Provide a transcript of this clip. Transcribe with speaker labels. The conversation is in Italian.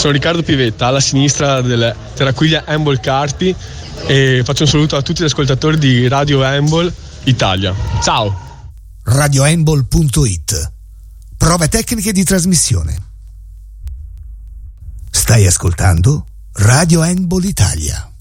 Speaker 1: sono Riccardo Pivetta, alla sinistra del Terracquiglia Handball Carpi, e faccio un saluto a tutti gli ascoltatori di Radio Handball Italia. Ciao!
Speaker 2: radiohandball.it. Prove tecniche di trasmissione. Stai ascoltando Radio Handball Italia.